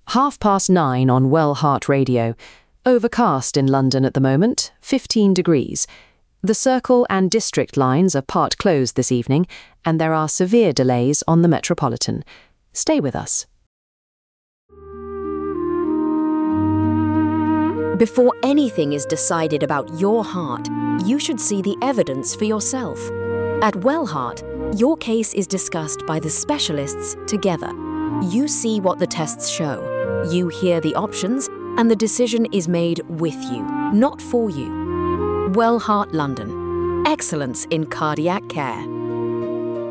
9:30 on Well Heart Radio. Overcast in London at the moment, 15 degrees. The Circle and District lines are part closed this evening, and there are severe delays on the Metropolitan. Stay with us. Before anything is decided about your heart, you should see the evidence for yourself. At Well Heart, your case is discussed by the specialists together. You see what the tests show, you hear the options, and the decision is made with you, not for you. Well Heart London. Excellence in cardiac care.